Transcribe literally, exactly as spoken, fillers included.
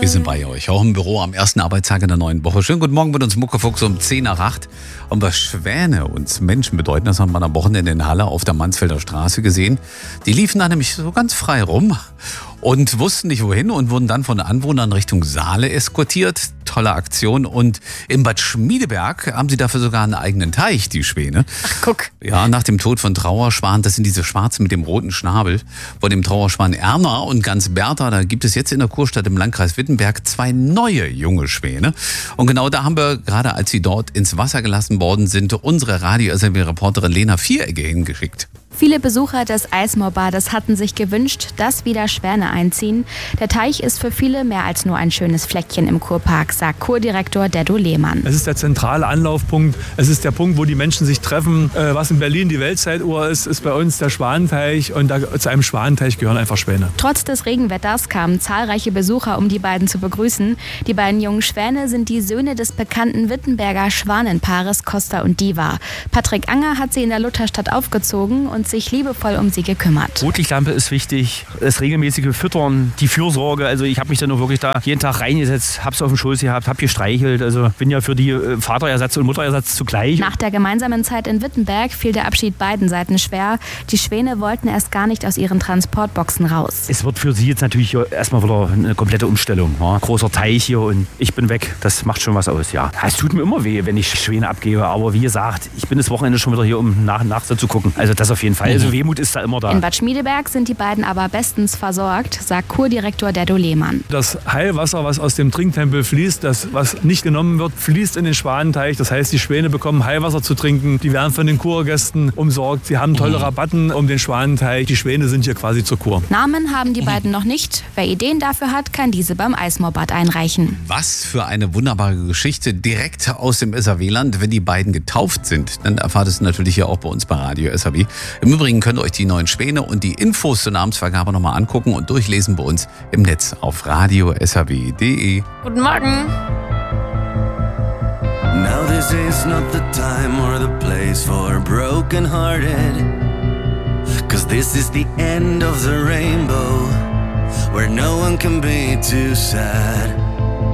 Wir sind bei euch, auch im Büro am ersten Arbeitstag in der neuen Woche. Schönen guten Morgen mit uns Muckefuchs um zehn nach acht. Und was Schwäne uns Menschen bedeuten, das haben wir am Wochenende in Halle auf der Mansfelder Straße gesehen. Die liefen da nämlich so ganz frei rum und wussten nicht wohin und wurden dann von Anwohnern Richtung Saale eskortiert. Tolle Aktion. Und in Bad Schmiedeberg haben sie dafür sogar einen eigenen Teich, die Schwäne. Ach, guck. Ja, nach dem Tod von Trauerschwan, das sind diese Schwarzen mit dem roten Schnabel, von dem Trauerschwan Erna und Gans Bertha, da gibt es jetzt in der Kurstadt im Landkreis Wittenberg zwei neue junge Schwäne. Und genau da haben wir, gerade als sie dort ins Wasser gelassen worden sind, unsere Radio-S R B-Reporterin Lena Vieregge hingeschickt. Viele Besucher des Eismoorbades hatten sich gewünscht, dass wieder Schwäne einziehen. Der Teich ist für viele mehr als nur ein schönes Fleckchen im Kurpark, sagt Kurdirektor Deddo Lehmann. Es ist der zentrale Anlaufpunkt. Es ist der Punkt, wo die Menschen sich treffen. Was in Berlin die Weltzeituhr ist, ist bei uns der Schwanenteich. Und da, zu einem Schwanenteich gehören einfach Schwäne. Trotz des Regenwetters kamen zahlreiche Besucher, um die beiden zu begrüßen. Die beiden jungen Schwäne sind die Söhne des bekannten Wittenberger Schwanenpaares Costa und Diva. Patrick Anger hat sie in der Lutherstadt aufgezogen und sich liebevoll um sie gekümmert. Rotlichtlampe ist wichtig, das regelmäßige Füttern, die Fürsorge. Also ich habe mich dann nur wirklich da jeden Tag reingesetzt, habe es auf dem Schoß gehabt, habe gestreichelt. Also bin ja für die Vaterersatz und Mutterersatz zugleich. Nach der gemeinsamen Zeit in Wittenberg fiel der Abschied beiden Seiten schwer. Die Schwäne wollten erst gar nicht aus ihren Transportboxen raus. Es wird für sie jetzt natürlich erstmal wieder eine komplette Umstellung. Ja, großer Teich hier und ich bin weg. Das macht schon was aus, ja. Es tut mir immer weh, wenn ich Schwäne abgebe. Aber wie gesagt, ich bin das Wochenende schon wieder hier, um nach und nach zu gucken. Also das auf jeden Fall. Also Wehmut ist da immer da. In Bad Schmiedeberg sind die beiden aber bestens versorgt, sagt Kurdirektor Deddo Lehmann. Das Heilwasser, was aus dem Trinktempel fließt, das, was nicht genommen wird, fließt in den Schwanenteich. Das heißt, die Schwäne bekommen Heilwasser zu trinken. Die werden von den Kurgästen umsorgt. Sie haben tolle Rabatten um den Schwanenteich. Die Schwäne sind hier quasi zur Kur. Namen haben die beiden noch nicht. Wer Ideen dafür hat, kann diese beim Eismoorbad einreichen. Was für eine wunderbare Geschichte direkt aus dem S R W-Land. Wenn die beiden getauft sind, dann erfahrt es natürlich hier auch bei uns bei Radio S R W. Im Übrigen könnt ihr euch die neuen Schwäne und die Infos zur Namensvergabe nochmal angucken und durchlesen bei uns im Netz auf radio s r w punkt d e. Guten Morgen! Now this is not the time or the place for broken-hearted, 'cause this is the end of the rainbow, where no one can be too sad.